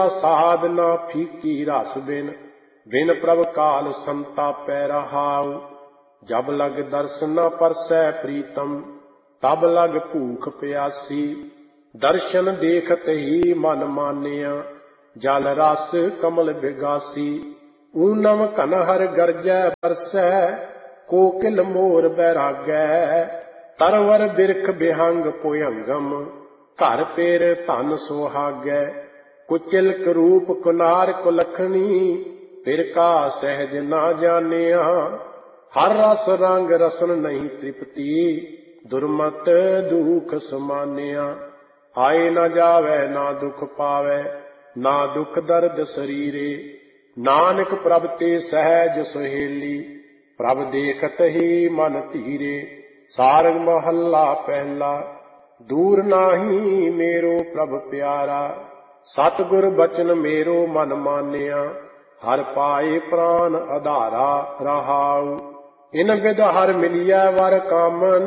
साध ना फीकी रस बिन, बिन प्रभ काल संतापै रहाऊ। जब लग दर्शन न परसै प्रीतम, तब लग भूख प्यासी। दर्शन देखत ही मन मानिया, जल रस कमल बिगासी। ऊनम कनहर गरजै बरसै, कोकिल मोर बैरागै। तरवर बिरख बिहंग पुयंगम, घर पेर धन सुहागै। कुचिलक रूप कुनार कुलखनी, फिर का सहज ना जानिया। हर रस रंग रसन नहीं तृप्ति, दुर्मत दुख समानिया। आए न जावै ना दुख पावै, ना दुख दर्द शरीरे। नानक प्रभ ते सहज सुहेली, प्रभ देखत ही मन धीरे। सारंग महला पहला, दूर नाही मेरो प्रभ प्यारा। सतगुर बचन मेरो मन मानिया, हर पाए प्राण आधारा रहाऊ। इन विद हर मिलिया वर कामन,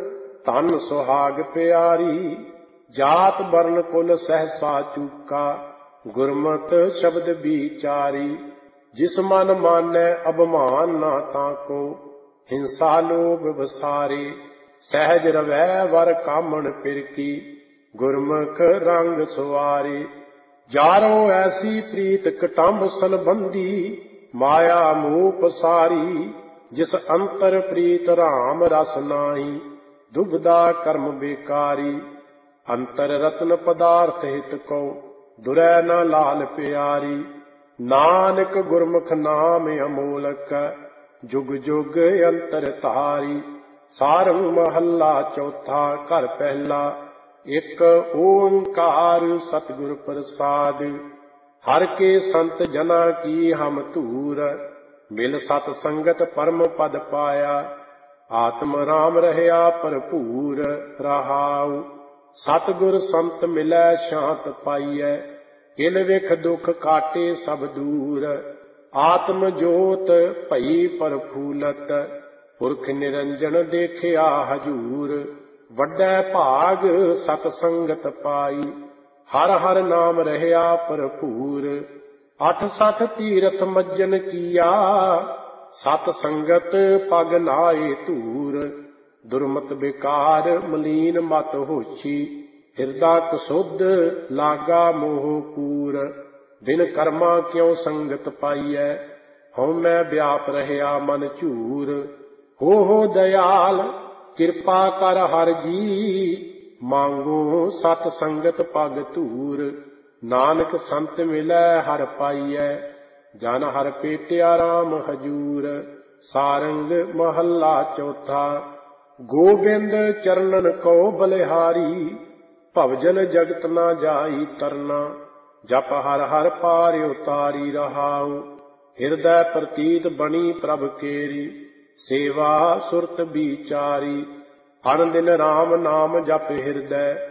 धन सुहाग प्यारी। जात वर्ण कुल सहसा चूका, गुरमत शब्द विचारी। जिस मन मानै अभिमान ना ताको, हिंसा लोभ बसारे। सहज रवै वर कामन पिरकी, गुरमुख रंग सुवारे। जारो ऐसी प्रीत कटंब संबंधी, माया मोह पसारी। जिस अंतर प्रीत राम रस नाही, दुबदा कर्म बेकारी। अंतर रत्न पदार्थ हित को, दुरै न लाल प्यारी। नानक गुरमुख नाम अमोलक, जुग जुग अंतर तारी। सारंग महला चौथा घर पहला, एक ओंकार सतगुर प्रसाद। हर के संत जना की हम धूर, मिल सत संगत परम पद पाया। आत्म राम रहया भरपूर रहाऊ। सतगुर संत मिलै शांत पाइयै, इल विख दुख काटे सब दूर। आत्म जोत भई प्रफुलत, पुरख निरंजन देखिया हजूर। वड्डै भाग सत संगत पाई, हर हर नाम रहया भरपूर। अठ सठ तीरथ मज्जन किया, सत संगत पग लाए धूर। दुर्मत बेकार मलीन मत होछी, हिरदा कसुध लागा मोह कूर। बिन कर्मा क्यों संगत पाइयै, हਉਮੈ व्याप रहया मन झूर। हो दयाल किरपा कर हर जी, मांगो सत संगत पग धूर। नानक संत मिलै हर पाइयै, जन हर पेटिया राम हजूर। सारंग महला चौथा, गोबिंद चरणन को बलिहारी। भवजन जगत ना जाई तरना, जप हर हर पार उतारी रहाऊ। हिरदै प्रतीत बनी प्रभ केरी, सेवा सुरत विचारी। हर दिन राम नाम जप हिरदै,